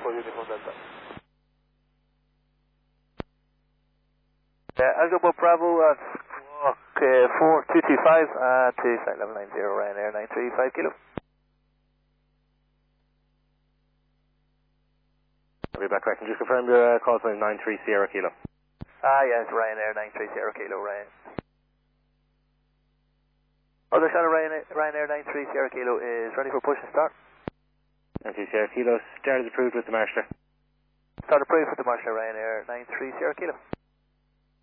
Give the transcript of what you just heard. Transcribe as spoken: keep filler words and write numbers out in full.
for Uniform Delta. Uh, Algo Bob Bravo at squawk uh, four two two five uh, to flight level nine zero, Ryanair nine three five kilo. I'll be back correct. And just confirm your uh, call sign nine three Sierra Kilo. Ah, yes, Ryanair nine three zero kilo, Ryan. Other shot of Ryanair, Ryanair nine three Sierra Kilo is ready for push and start. nine three Sierra Kilo, start is approved with the marshaller. Start approved with the Marshall Ryanair nine three Sierra Kilo.